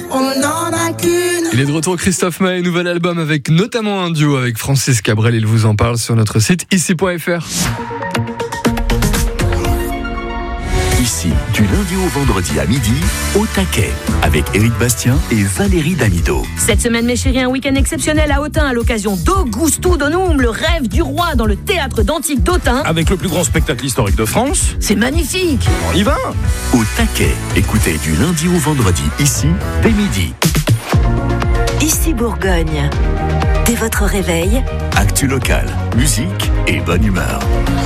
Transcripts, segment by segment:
on n'en a qu'une. Il est de retour, Christophe Maé, nouvel album avec notamment un duo avec Francis Cabrel. Il vous en parle sur notre site ici.fr. Ici, du lundi au vendredi à midi, au taquet, avec Éric Bastien et Valérie Damido. Cette semaine, mes chéris, un week-end exceptionnel à Autun à l'occasion d'Augusto Donum, le rêve du roi dans le théâtre d'Antique d'Autun. Avec le plus grand spectacle historique de France. C'est magnifique. On y va. Au taquet, écoutez du lundi au vendredi, ici, dès midi. Ici Bourgogne. Dès votre réveil, Actu locale, musique et bonne humeur.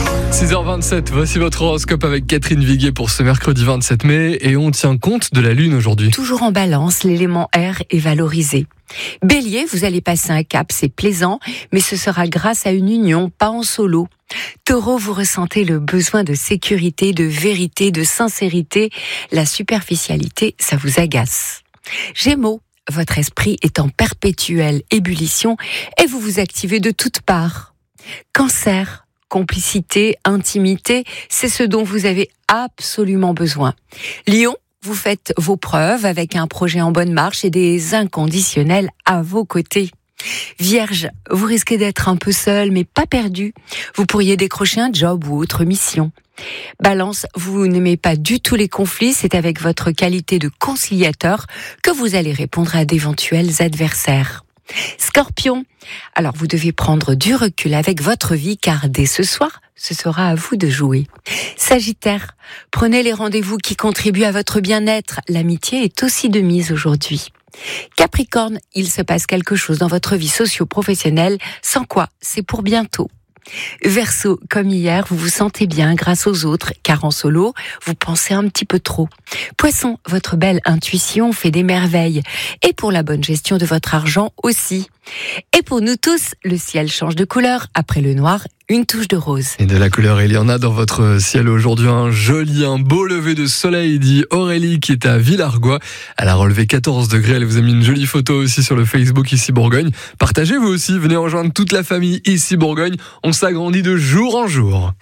6h27, voici votre horoscope avec Catherine Viguier pour ce mercredi 27 mai et on tient compte de la Lune aujourd'hui. Toujours en balance, l'élément air est valorisé. Bélier, vous allez passer un cap, c'est plaisant, mais ce sera grâce à une union, pas en solo. Taureau, vous ressentez le besoin de sécurité, de vérité, de sincérité. La superficialité, ça vous agace. Gémeaux, votre esprit est en perpétuelle ébullition et vous vous activez de toutes parts. Cancer, complicité, intimité, c'est ce dont vous avez absolument besoin. Lion, vous faites vos preuves avec un projet en bonne marche et des inconditionnels à vos côtés. Vierge, vous risquez d'être un peu seul mais pas perdu. Vous pourriez décrocher un job ou autre mission. Balance, vous n'aimez pas du tout les conflits, c'est avec votre qualité de conciliateur que vous allez répondre à d'éventuels adversaires. Scorpion, alors vous devez prendre du recul avec votre vie car dès ce soir, ce sera à vous de jouer. Sagittaire, prenez les rendez-vous qui contribuent à votre bien-être, l'amitié est aussi de mise aujourd'hui. Capricorne, il se passe quelque chose dans votre vie socio-professionnelle, sans quoi c'est pour bientôt. Verseau, comme hier, vous vous sentez bien grâce aux autres, car en solo, vous pensez un petit peu trop. Poisson, votre belle intuition fait des merveilles. Et pour la bonne gestion de votre argent aussi. Et pour nous tous, le ciel change de couleur. Après le noir, une touche de rose. Et de la couleur, il y en a dans votre ciel aujourd'hui. Un beau lever de soleil, dit Aurélie, qui est à Villargois. Elle a relevé 14 degrés. Elle vous a mis une jolie photo aussi sur le Facebook Ici Bourgogne. Partagez vous aussi. Venez rejoindre toute la famille Ici Bourgogne. On s'agrandit de jour en jour.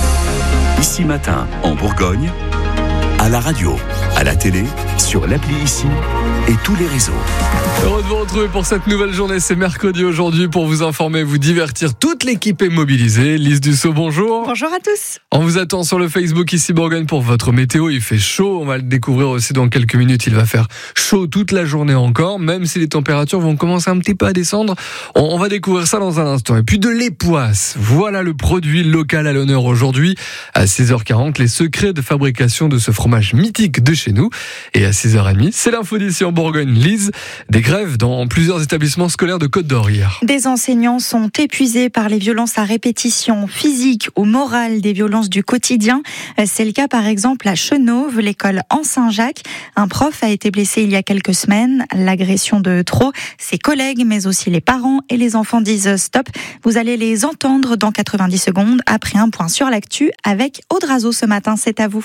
Ici matin, en Bourgogne, à la radio, à la télé, sur l'appli Ici et tous les réseaux. Heureux de vous retrouver pour cette nouvelle journée. C'est mercredi aujourd'hui pour vous informer, vous divertir. Toute l'équipe est mobilisée. Lise Dussault, bonjour. Bonjour à tous. On vous attend sur le Facebook Ici Bourgogne pour votre météo. Il fait chaud. On va le découvrir aussi dans quelques minutes. Il va faire chaud toute la journée encore, même si les températures vont commencer un petit peu à descendre. On va découvrir ça dans un instant. Et puis de l'époisse. Voilà le produit local à l'honneur aujourd'hui. À 6h40, les secrets de fabrication de ce fromage mythique de chez nous. Et à 6h30, c'est l'info d'ici en Bourgogne. Lise, des grèves dans plusieurs établissements scolaires de Côte-d'Or hier. Des enseignants sont épuisés par les violences à répétition physique ou morale, des violences du quotidien. C'est le cas par exemple à Chenauve, l'école en Saint-Jacques. Un prof a été blessé il y a quelques semaines. L'agression de trop, ses collègues mais aussi les parents et les enfants disent stop. Vous allez les entendre dans 90 secondes après un point sur l'actu avec Aude Razo ce matin. C'est à vous.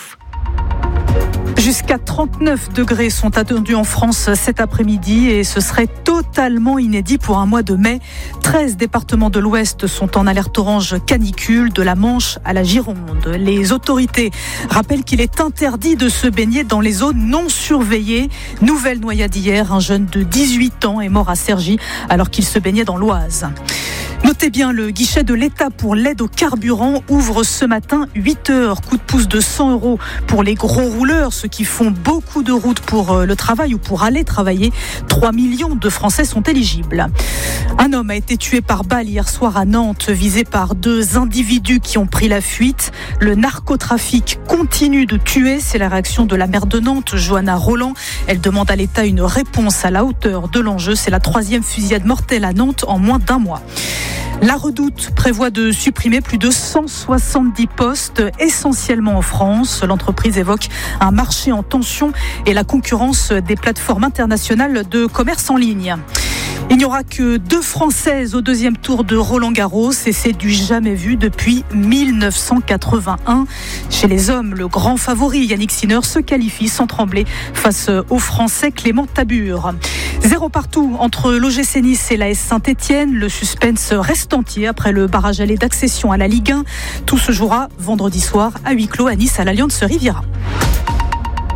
Jusqu'à 39 degrés sont attendus en France cet après-midi et ce serait totalement inédit pour un mois de mai. 13 départements de l'Ouest sont en alerte orange canicule, de la Manche à la Gironde. Les autorités rappellent qu'il est interdit de se baigner dans les zones non surveillées. Nouvelle noyade hier, un jeune de 18 ans est mort à Cergy alors qu'il se baignait dans l'Oise. Notez bien, le guichet de l'État pour l'aide au carburant ouvre ce matin 8h. Coup de pouce de 100 € pour les gros rouleurs, ceux qui font beaucoup de routes pour le travail ou pour aller travailler. 3 millions de Français sont éligibles. Un homme a été tué par balle hier soir à Nantes, visé par 2 individus qui ont pris la fuite. Le narcotrafic continue de tuer, c'est la réaction de la maire de Nantes, Johanna Roland. Elle demande à l'État une réponse à la hauteur de l'enjeu. C'est la 3e fusillade mortelle à Nantes en moins d'1 mois. La Redoute prévoit de supprimer plus de 170 postes, essentiellement en France. L'entreprise évoque un marché en tension et la concurrence des plateformes internationales de commerce en ligne. Il n'y aura que 2 Françaises au 2e tour de Roland-Garros et c'est du jamais vu depuis 1981. Chez les hommes, le grand favori Yannick Sinner se qualifie sans trembler face au Français Clément Tabure. 0 partout entre l'OGC Nice et l'AS Saint-Etienne. Le suspense reste entier après le barrage aller d'accession à la Ligue 1. Tout se jouera vendredi soir à huis clos à Nice à l'Allianz Riviera.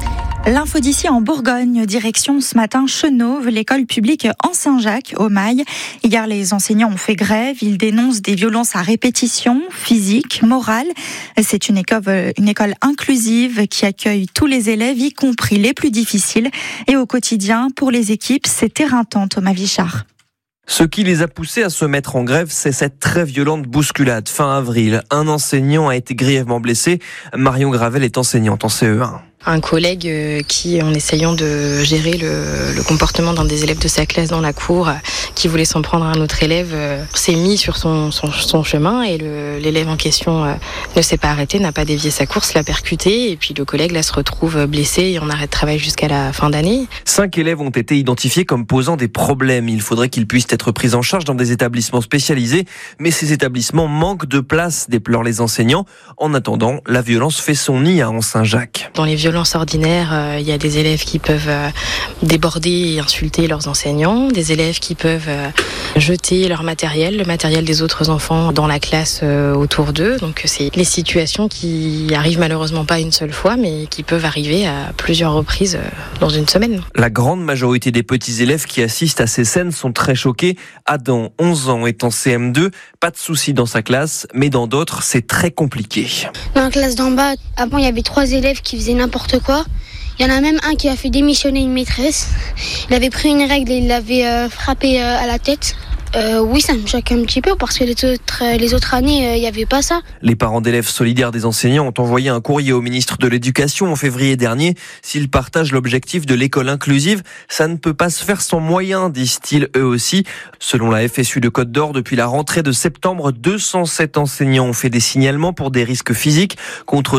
L'info d'ici en Bourgogne, direction ce matin Chenauve, l'école publique en Saint-Jacques, au Mail. Hier, les enseignants ont fait grève. Ils dénoncent des violences à répétition, physiques, morales. C'est une école inclusive qui accueille tous les élèves, y compris les plus difficiles. Et au quotidien, pour les équipes, c'est éreintant, Thomas Vichard. Ce qui les a poussés à se mettre en grève, c'est cette très violente bousculade. Fin avril, un enseignant a été grièvement blessé. Marion Gravel est enseignante en CE1. Un collègue qui, en essayant de gérer le comportement d'un des élèves de sa classe dans la cour, qui voulait s'en prendre à un autre élève, s'est mis sur son chemin et l'élève en question ne s'est pas arrêté, n'a pas dévié sa course, l'a percuté et puis le collègue là se retrouve blessé et en arrêt de travail jusqu'à la fin d'année. 5 élèves ont été identifiés comme posant des problèmes. Il faudrait qu'ils puissent être pris en charge dans des établissements spécialisés, mais ces établissements manquent de place, déplorent les enseignants. En attendant, la violence fait son nid à Saint-Jacques. Dans les violences ordinaires, il y a des élèves qui peuvent déborder et insulter leurs enseignants, des élèves qui peuvent jeter leur matériel, le matériel des autres enfants dans la classe autour d'eux. Donc c'est les situations qui arrivent malheureusement pas une seule fois, mais qui peuvent arriver à plusieurs reprises dans une semaine. La grande majorité des petits élèves qui assistent à ces scènes sont très choqués. Adam, 11 ans, est en CM2, pas de soucis dans sa classe, mais dans d'autres, c'est très compliqué. Dans la classe d'en bas, avant il y avait 3 élèves qui faisaient n'importe quoi. Il y en a même un qui a fait démissionner une maîtresse. Il avait pris une règle et il l'avait frappé à la tête. Oui, ça me choque un petit peu parce que les autres années, il n'y avait pas ça. Les parents d'élèves solidaires des enseignants ont envoyé un courrier au ministre de l'Éducation en février dernier. S'ils partagent l'objectif de l'école inclusive, ça ne peut pas se faire sans moyens, disent-ils eux aussi. Selon la FSU de Côte d'Or, depuis la rentrée de septembre, 207 enseignants ont fait des signalements pour des risques physiques contre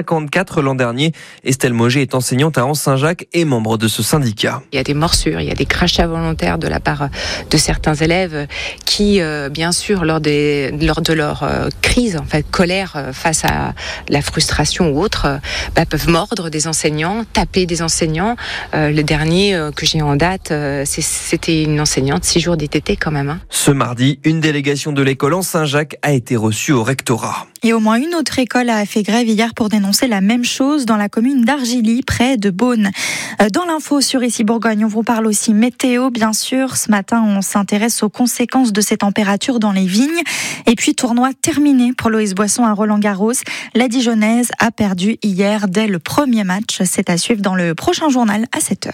154 l'an dernier. Estelle Moget est enseignante à Saint-Jacques et membre de ce syndicat. Il y a des morsures, il y a des crachats volontaires de la part de certains élèves qui, bien sûr, lors de leur crise, en fait, colère face à la frustration ou autre, peuvent mordre des enseignants, taper des enseignants. Le dernier que j'ai en date, c'était une enseignante, 6 jours d'ITT quand même. Ce mardi, une délégation de l'école en Saint-Jacques a été reçue au rectorat. Et au moins une autre école a fait grève hier pour dénoncer la même chose dans la commune d'Argilly, près de Beaune. Dans l'info sur Ici Bourgogne, on vous parle aussi météo, bien sûr. Ce matin, on s'intéresse aux conséquences de ces températures dans les vignes. Et puis, tournoi terminé pour l'OS Boisson à Roland-Garros. La Dijonnaise a perdu hier dès le premier match. C'est à suivre dans le prochain journal à 7h.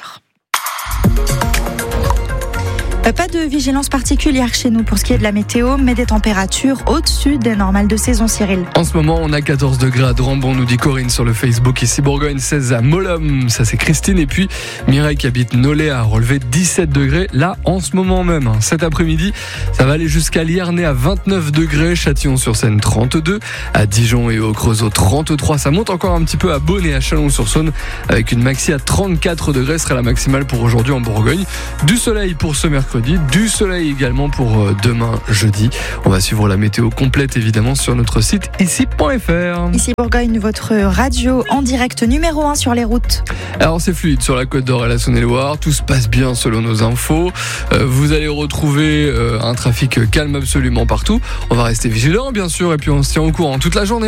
Pas de vigilance particulière chez nous pour ce qui est de la météo, mais des températures au-dessus des normales de saison, Cyril. En ce moment, on a 14 degrés à Drambon, nous dit Corinne sur le Facebook. Ici Bourgogne, 16 à Molhomme, ça c'est Christine. Et puis Mireille qui habite Nolay a relevé 17 degrés là en ce moment même. Cet après-midi, ça va aller jusqu'à Liernay à 29 degrés, Châtillon-sur-Seine 32, à Dijon et au Creusot 33. Ça monte encore un petit peu à Beaune et à Chalon-sur-Saône avec une maxi à 34 degrés, sera la maximale pour aujourd'hui en Bourgogne. Du soleil pour ce mercredi. Du soleil également pour demain jeudi. On va suivre la météo complète évidemment sur notre site ici.fr. Ici Bourgogne, votre radio en direct numéro 1 sur les routes. Alors c'est fluide sur la Côte d'Or et la Saône-et-Loire, tout se passe bien selon nos infos. Vous allez retrouver un trafic calme absolument partout. On va rester vigilants bien sûr et puis on se tient au courant toute la journée.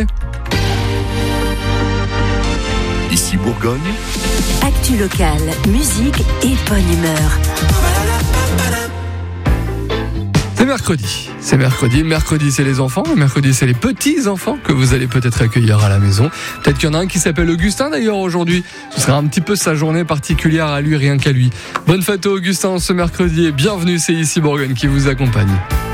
Ici Bourgogne. Actu locale, musique et bonne humeur. C'est mercredi. Mercredi, c'est les enfants. Mercredi, c'est les petits-enfants que vous allez peut-être accueillir à la maison. Peut-être qu'il y en a un qui s'appelle Augustin d'ailleurs aujourd'hui. Ce sera un petit peu sa journée particulière à lui, rien qu'à lui. Bonne fête à Augustin ce mercredi et bienvenue, c'est Ici Bourgogne qui vous accompagne.